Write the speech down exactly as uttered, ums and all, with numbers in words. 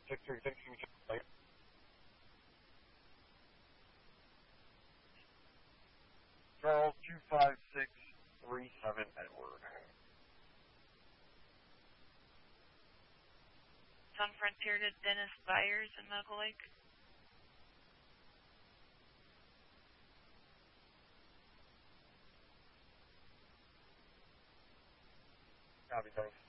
six three six, Charles, two five six three seven, Edward. Sun Frontier to Dennis Byers in Medical Lake. Copy, thanks.